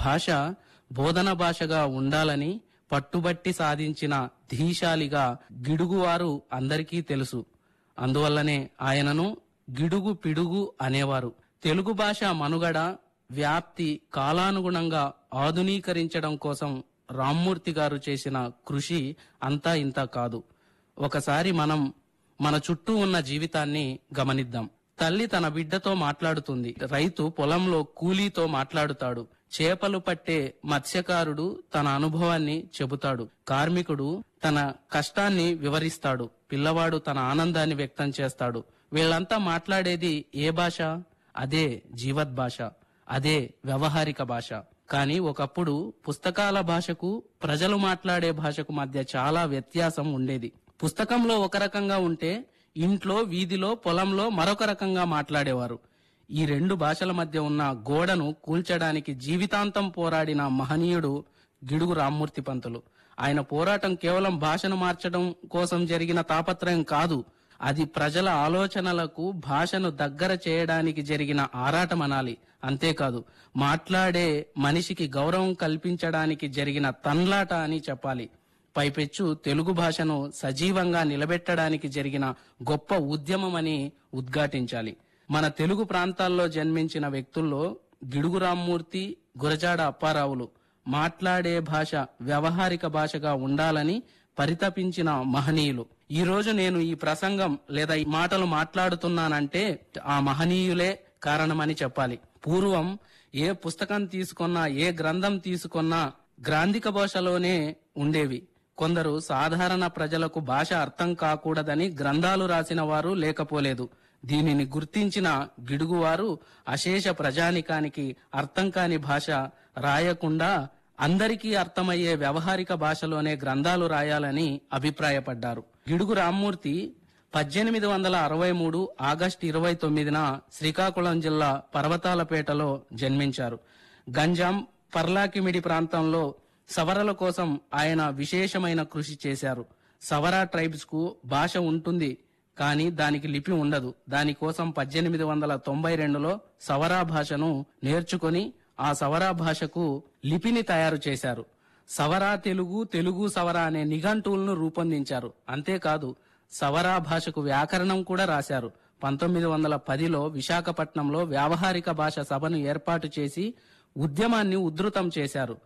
భాష బోధన భాషగా ఉండాలని పట్టుబట్టి సాధించిన ధీశాలిగా గిడుగువారు అందరికీ తెలుసు. అందువల్లనే ఆయనను గిడుగు పిడుగు అనేవారు. తెలుగు భాష మనుగడ, వ్యాప్తి కాలానుగుణంగా ఆధునీకరించడం కోసం రామ్మూర్తి గారు చేసిన కృషి అంతా ఇంతా కాదు. ఒకసారి మనం మన చుట్టూ ఉన్న జీవితాన్ని గమనిద్దాం. తల్లి తన బిడ్డతో మాట్లాడుతుంది, రైతు పొలంలో కూలీతో మాట్లాడుతాడు, చేపలు పట్టే మత్స్యకారుడు తన అనుభవాన్ని చెబుతాడు, కార్మికుడు తన కష్టాన్ని వివరిస్తాడు, పిల్లవాడు తన ఆనందాన్ని వ్యక్తం చేస్తాడు. వీళ్ళంతా మాట్లాడేది ఏ భాష? అదే జీవద్భాష, అదే వ్యవహారిక భాష. కానీ ఒకప్పుడు పుస్తకాల భాషకు ప్రజలు మాట్లాడే భాషకు మధ్య చాలా వ్యత్యాసం ఉండేది. పుస్తకంలో ఒక రకంగా ఉంటే ఇంట్లో, వీధిలో, పొలంలో మరొక రకంగా మాట్లాడేవారు. ఈ రెండు భాషల మధ్య ఉన్న గోడను కూల్చడానికి జీవితాంతం పోరాడిన మహనీయుడు గిడుగు రామ్మూర్తి పంతులు. ఆయన పోరాటం కేవలం భాషను మార్చడం కోసం జరిగిన తాపత్రయం కాదు, అది ప్రజల ఆలోచనలకు భాషను దగ్గర చేయడానికి జరిగిన ఆరాటం అనాలి. అంతేకాదు, మాట్లాడే మనిషికి గౌరవం కల్పించడానికి జరిగిన తన్లాట అని చెప్పాలి. పైపెచ్చు తెలుగు భాషను సజీవంగా నిలబెట్టడానికి జరిగిన గొప్ప ఉద్యమమని ఉద్ఘాటించాలి. మన తెలుగు ప్రాంతాల్లో జన్మించిన వ్యక్తుల్లో గిడుగు రామ్మూర్తి, గురజాడ అప్పారావులు మాట్లాడే భాష వ్యవహారిక భాషగా ఉండాలని పరితపించిన మహనీయులు. ఈ రోజు నేను ఈ ప్రసంగం లేదా ఈ మాటలు మాట్లాడుతున్నానంటే ఆ మహనీయులే కారణమని చెప్పాలి. పూర్వం ఏ పుస్తకం తీసుకున్నా, ఏ గ్రంథం తీసుకున్నా గ్రాంధిక భాషలోనే ఉండేవి. కొందరు సాధారణ ప్రజలకు భాష అర్థం కాకూడదని గ్రంథాలు రాసిన వారు లేకపోలేదు. దీనిని గుర్తించిన గిడుగువారు అశేష ప్రజానికానికి అర్థం కాని భాష రాయకుండా అందరికీ అర్థమయ్యే వ్యవహారిక భాషలోనే గ్రంథాలు రాయాలని అభిప్రాయపడ్డారు. గిడుగు రామ్మూర్తి 1863 ఆగస్టు 29న శ్రీకాకుళం జిల్లా పర్వతాలపేటలో జన్మించారు. గంజాం, పర్లాకిమిడి ప్రాంతంలో సవరల కోసం ఆయన విశేషమైన కృషి చేశారు. సవరా ట్రైబ్స్ కు భాష ఉంటుంది, కానీ దానికి లిపి ఉండదు. దానికోసం 1892లో సవరా భాషను నేర్చుకొని ఆ సవరా భాషకు లిపిని తయారు చేశారు. సవరా తెలుగు, తెలుగు సవరా అనే నిఘంటువులను రూపొందించారు. అంతేకాదు, సవరా భాషకు వ్యాకరణం కూడా రాశారు. 1910లో విశాఖపట్నంలో వ్యావహారిక భాష సభను ఏర్పాటు చేసి ఉద్యమాన్ని ఉధృతం చేశారు.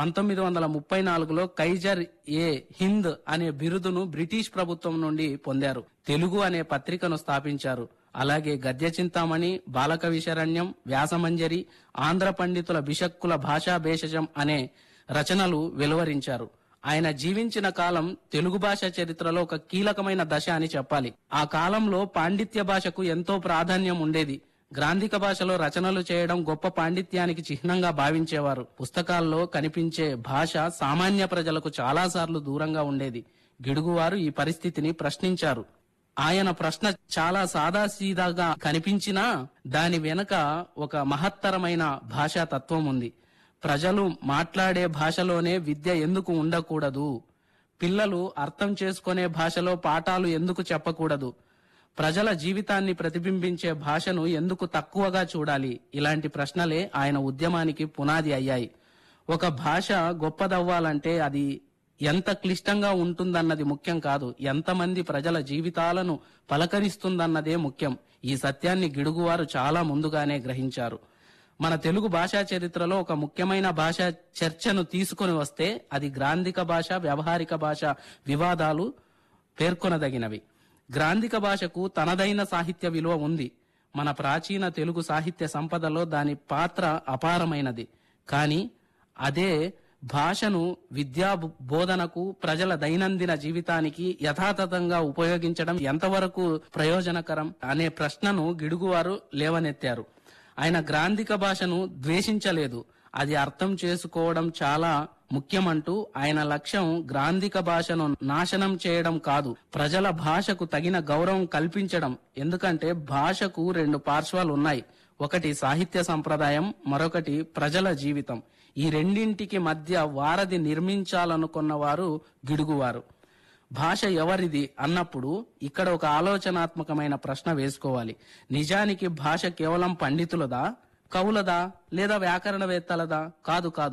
1934లో కైజర్ ఏ హింద్ అనే బిరుదును బ్రిటిష్ ప్రభుత్వం నుండి పొందారు. తెలుగు అనే పత్రికను స్థాపించారు. అలాగే గద్య చింతామణి, బాలకవి శరణ్యం, వ్యాసమంజరి, ఆంధ్ర పండితుల బిషక్కుల భాషా భేషజం అనే రచనలు వెలువరించారు. ఆయన జీవించిన కాలం తెలుగు భాష చరిత్రలో ఒక కీలకమైన దశ అని చెప్పాలి. ఆ కాలంలో పాండిత్య భాషకు ఎంతో ప్రాధాన్యం ఉండేది. గ్రాంధిక భాషలో రచనలు చేయడం గొప్ప పాండిత్యానికి చిహ్నంగా భావించేవారు. పుస్తకాల్లో కనిపించే భాష సామాన్య ప్రజలకు చాలాసార్లు దూరంగా ఉండేది. గిడుగువారు ఈ పరిస్థితిని ప్రశ్నించారు. ఆయన ప్రశ్న చాలా సాదాసీదాగా కనిపించినా దాని వెనుక ఒక మహత్తరమైన భాషా తత్వం ఉంది. ప్రజలు మాట్లాడే భాషలోనే విద్య ఎందుకు ఉండకూడదు? పిల్లలు అర్థం చేసుకునే భాషలో పాఠాలు ఎందుకు చెప్పకూడదు? ప్రజల జీవితాన్ని ప్రతిబింబించే భాషను ఎందుకు తక్కువగా చూడాలి? ఇలాంటి ప్రశ్నలే ఆయన ఉద్యమానికి పునాది అయ్యాయి. ఒక భాష గొప్పదవ్వాలంటే అది ఎంత క్లిష్టంగా ఉంటుందన్నది ముఖ్యం కాదు, ఎంతమంది ప్రజల జీవితాలను పలకరిస్తుందన్నదే ముఖ్యం. ఈ సత్యాన్ని గిడుగువారు చాలా ముందుగానే గ్రహించారు. మన తెలుగు భాషా చరిత్రలో ఒక ముఖ్యమైన భాషా చర్చను తీసుకుని వస్తే అది గ్రాంధిక భాష, వ్యవహారిక భాష వివాదాలు పేర్కొనదగినవి. గ్రాంధిక భాషకు తనదైన సాహిత్య విలువ ఉంది. మన ప్రాచీన తెలుగు సాహిత్య సంపదలో దాని పాత్ర అపారమైనది. కానీ అదే భాషను విద్యా బోధనకు, ప్రజల దైనందిన జీవితానికి యథాతథంగా ఉపయోగించడం ఎంతవరకు ప్రయోజనకరం అనే ప్రశ్నను గిడుగువారు లేవనెత్తారు. ఆయన గ్రాంధిక భాషను ద్వేషించలేదు, అది అర్థం చేసుకోవడం చాలా ముఖ్యమంటూ ఆయన లక్ష్యం గ్రాంధిక భాషను నాశనం చేయడం కాదు, ప్రజల భాషకు తగిన గౌరవం కల్పించడం. ఎందుకంటే భాషకు రెండు పార్శ్వాలు ఉన్నాయి. ఒకటి సాహిత్య సంప్రదాయం, మరొకటి ప్రజల జీవితం. ఈ రెండింటికి మధ్య వారధి నిర్మించాలనుకున్న వారు గిడుగువారు. భాష ఎవరిది అన్నప్పుడు ఇక్కడ ఒక ఆలోచనాత్మకమైన ప్రశ్న వేసుకోవాలి. నిజానికి భాష కేవలం పండితులదా, కవులదా, లేదా వ్యాకరణవేత్తలదా? కాదు కాదు